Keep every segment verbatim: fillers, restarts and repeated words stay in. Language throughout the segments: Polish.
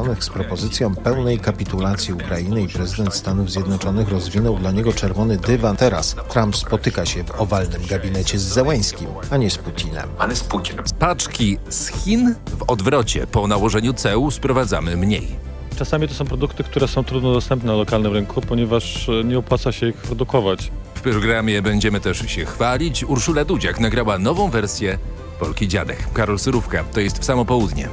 Zjednoczonych z propozycją pełnej kapitulacji Ukrainy i prezydent Stanów Zjednoczonych rozwinął dla niego czerwony dywan. Teraz Trump spotyka się w owalnym gabinecie z Zełenńskim, a nie z Putinem. Ale z Putinem. Paczki z Chin w odwrocie. Po nałożeniu ceł sprowadzamy mniej. Czasami to są produkty, które są trudno dostępne na lokalnym rynku, ponieważ nie opłaca się ich produkować. W programie będziemy też się chwalić. Urszula Dudziak nagrała nową wersję Polki Dziadek. Karol Syrówka, to jest w samo południe.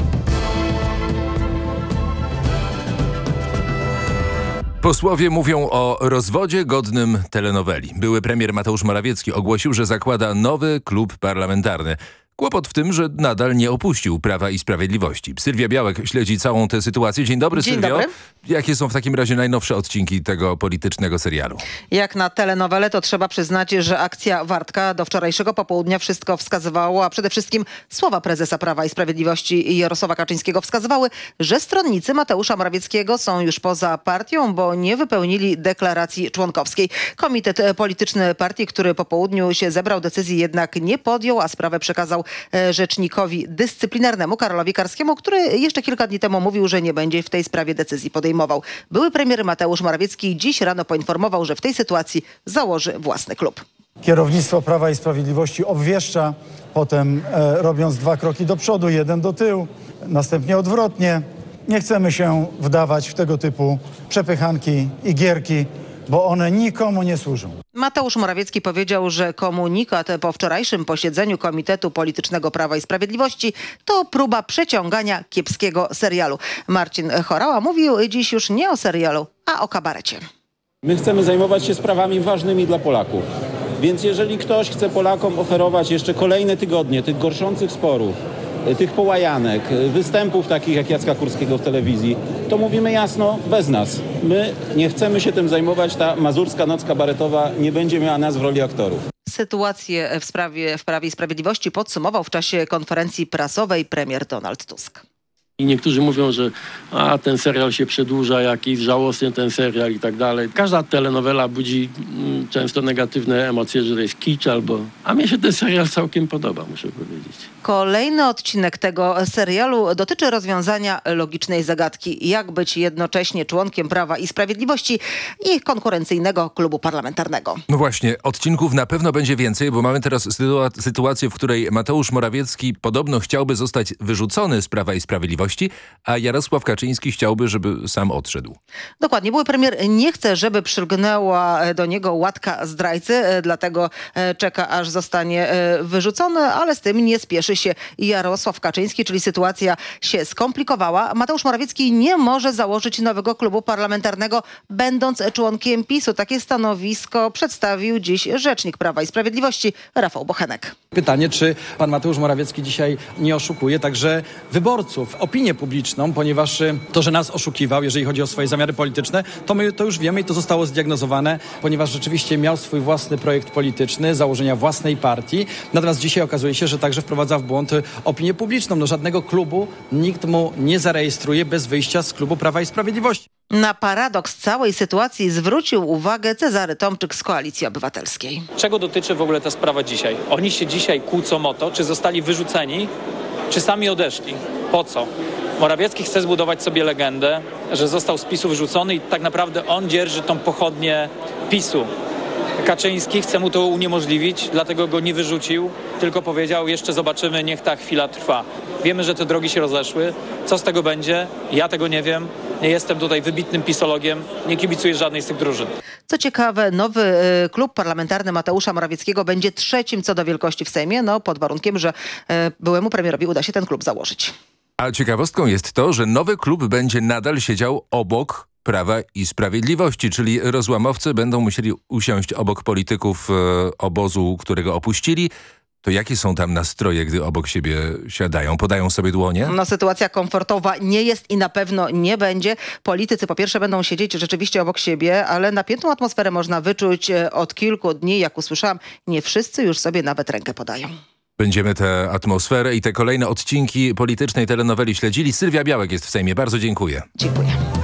Posłowie mówią o rozwodzie godnym telenoweli. Były premier Mateusz Morawiecki ogłosił, że zakłada nowy klub parlamentarny. Kłopot w tym, że nadal nie opuścił Prawa i Sprawiedliwości. Sylwia Białek śledzi całą tę sytuację. Dzień dobry, Dzień Sylwio. dobry. Jakie są w takim razie najnowsze odcinki tego politycznego serialu? Jak na telenowelę, to trzeba przyznać, że akcja Wartka do wczorajszego popołudnia wszystko wskazywało, a przede wszystkim słowa prezesa Prawa i Sprawiedliwości Jarosława Kaczyńskiego wskazywały, że stronnicy Mateusza Morawieckiego są już poza partią, bo nie wypełnili deklaracji członkowskiej. Komitet polityczny partii, który po południu się zebrał, decyzji jednak nie podjął, a sprawę przekazał rzecznikowi dyscyplinarnemu Karolowi Karskiemu, który jeszcze kilka dni temu mówił, że nie będzie w tej sprawie decyzji podejmował. Były premier Mateusz Morawiecki dziś rano poinformował, że w tej sytuacji założy własny klub. Kierownictwo Prawa i Sprawiedliwości obwieszcza, potem e, robiąc dwa kroki do przodu, jeden do tyłu, następnie odwrotnie. Nie chcemy się wdawać w tego typu przepychanki i gierki, bo one nikomu nie służą. Mateusz Morawiecki powiedział, że komunikat po wczorajszym posiedzeniu Komitetu Politycznego Prawa i Sprawiedliwości to próba przeciągania kiepskiego serialu. Marcin Horała mówił dziś już nie o serialu, a o kabarecie. My chcemy zajmować się sprawami ważnymi dla Polaków. Więc jeżeli ktoś chce Polakom oferować jeszcze kolejne tygodnie tych gorszących sporów, tych połajanek, występów takich jak Jacka Kurskiego w telewizji, to mówimy jasno, bez nas. My nie chcemy się tym zajmować, ta mazurska noc kabaretowa nie będzie miała nas w roli aktorów. Sytuację w sprawie w Prawie i Sprawiedliwości podsumował w czasie konferencji prasowej premier Donald Tusk. I niektórzy mówią, że a, ten serial się przedłuża, jakiś żałosny ten serial i tak dalej. Każda telenowela budzi mm, często negatywne emocje, że to jest kicz albo... A mnie się ten serial całkiem podoba, muszę powiedzieć. Kolejny odcinek tego serialu dotyczy rozwiązania logicznej zagadki. Jak być jednocześnie członkiem Prawa i Sprawiedliwości i konkurencyjnego klubu parlamentarnego. No właśnie, odcinków na pewno będzie więcej, bo mamy teraz sytua- sytuację, w której Mateusz Morawiecki podobno chciałby zostać wyrzucony z Prawa i Sprawiedliwości, a Jarosław Kaczyński chciałby, żeby sam odszedł. Dokładnie. Były premier nie chce, żeby przylgnęła do niego łatka zdrajcy, dlatego czeka, aż zostanie wyrzucony, ale z tym nie spieszy się Jarosław Kaczyński, czyli sytuacja się skomplikowała. Mateusz Morawiecki nie może założyć nowego klubu parlamentarnego, będąc członkiem PiSu. Takie stanowisko przedstawił dziś rzecznik Prawa i Sprawiedliwości Rafał Bochenek. Pytanie, czy pan Mateusz Morawiecki dzisiaj nie oszukuje także wyborców, opinię publiczną, ponieważ to, że nas oszukiwał, jeżeli chodzi o swoje zamiary polityczne, to my to już wiemy i to zostało zdiagnozowane, ponieważ rzeczywiście miał swój własny projekt polityczny, założenia własnej partii. Natomiast dzisiaj okazuje się, że także wprowadza w błąd opinię publiczną. No żadnego klubu nikt mu nie zarejestruje bez wyjścia z klubu Prawa i Sprawiedliwości. Na paradoks całej sytuacji zwrócił uwagę Cezary Tomczyk z Koalicji Obywatelskiej. Czego dotyczy w ogóle ta sprawa dzisiaj? Oni się dzisiaj kłócą o to, czy zostali wyrzuceni, czy sami odeszli. Po co? Morawiecki chce zbudować sobie legendę, że został z PiSu wyrzucony i tak naprawdę on dzierży tą pochodnię PiSu. Kaczyński chce mu to uniemożliwić, dlatego go nie wyrzucił, tylko powiedział, jeszcze zobaczymy, niech ta chwila trwa. Wiemy, że te drogi się rozeszły. Co z tego będzie? Ja tego nie wiem. Nie jestem tutaj wybitnym pisologiem, nie kibicuję żadnej z tych drużyn. Co ciekawe, nowy y, klub parlamentarny Mateusza Morawieckiego będzie trzecim co do wielkości w Sejmie, no pod warunkiem, że y, byłemu premierowi uda się ten klub założyć. A ciekawostką jest to, że nowy klub będzie nadal siedział obok Prawa i Sprawiedliwości, czyli rozłamowcy będą musieli usiąść obok polityków e, obozu, którego opuścili. To jakie są tam nastroje, gdy obok siebie siadają? Podają sobie dłonie? No, sytuacja komfortowa nie jest i na pewno nie będzie. Politycy po pierwsze będą siedzieć rzeczywiście obok siebie, ale napiętą atmosferę można wyczuć od kilku dni. Jak usłyszałam, nie wszyscy już sobie nawet rękę podają. Będziemy tę atmosferę i te kolejne odcinki politycznej telenoweli śledzili. Sylwia Białek jest w Sejmie. Bardzo dziękuję. Dziękuję.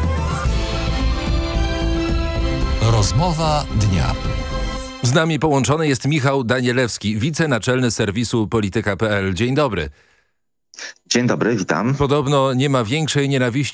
Rozmowa dnia. Z nami połączony jest Michał Danielewski, wicenaczelny serwisu polityka kropka p l. Dzień dobry. Dzień dobry, witam. Podobno nie ma większej nienawiści